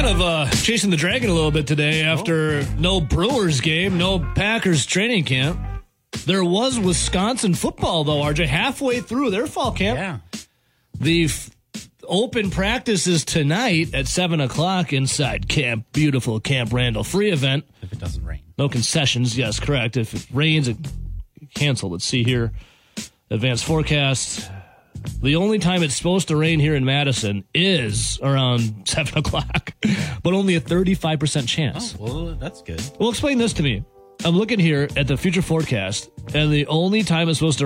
kind of chasing the dragon a little bit today after no Brewers game, no Packers training camp. There was Wisconsin football, though, RJ, halfway through their fall camp. Yeah. The open practice is tonight at 7 o'clock inside beautiful Camp Randall. Free event. If it doesn't rain. No concessions. Yes, correct. If it rains, it cancel. Let's see here. Advanced forecast. The only time it's supposed to rain here in Madison is around 7 o'clock, but only a 35% chance. Oh, well, that's good. Well, explain this to me. I'm looking here at the future forecast, and the only time it's supposed to